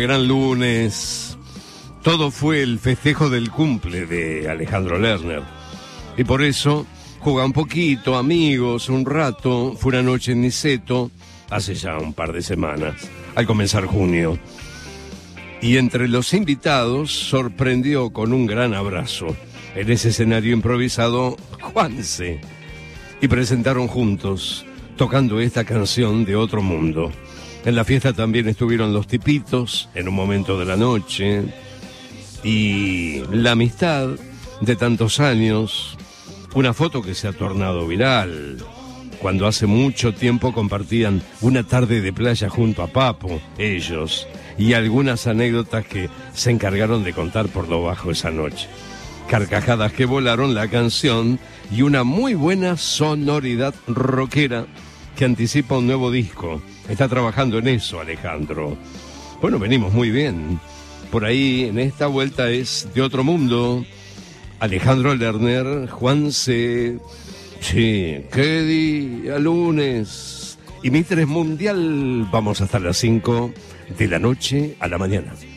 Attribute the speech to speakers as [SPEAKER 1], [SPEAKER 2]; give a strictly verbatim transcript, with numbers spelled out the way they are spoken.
[SPEAKER 1] Gran lunes, todo fue el festejo del cumple de Alejandro Lerner. Y por eso juega un poquito, amigos, un rato. Fue una noche en Niceto, hace ya un par de semanas, al comenzar junio. Y entre los invitados sorprendió con un gran abrazo. En ese escenario improvisado, Juanse. Y presentaron juntos, tocando esta canción de otro mundo. En la fiesta también estuvieron los Tipitos, en un momento de la noche. Y la amistad de tantos años, una foto que se ha tornado viral, cuando hace mucho tiempo compartían una tarde de playa junto a Papo, ellos, y algunas anécdotas que se encargaron de contar por lo bajo esa noche. Carcajadas que volaron, la canción y una muy buena sonoridad rockera que anticipa un nuevo disco. Está trabajando en eso, Alejandro. Bueno, venimos muy bien. Por ahí, en esta vuelta es de otro mundo. Alejandro Lerner, Juanse. Sí, qué día, lunes. Y Mitres Mundial. Vamos hasta las cinco de la noche a la mañana.